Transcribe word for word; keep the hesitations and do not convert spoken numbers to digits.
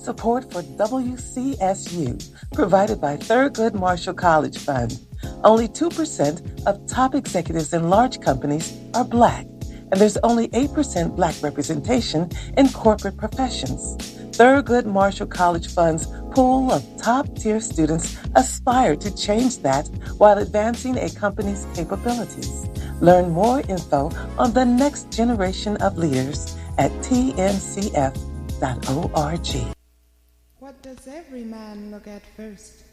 Support for W C S U, provided by Thurgood Marshall College Fund. Only two percent of top executives in large companies are Black, and there's only eight percent Black representation in corporate professions. Thurgood Marshall College Fund's pool of top-tier students aspire to change that while advancing a company's capabilities. Learn more info on the next generation of leaders at T M C F dot org. What does every man look at first?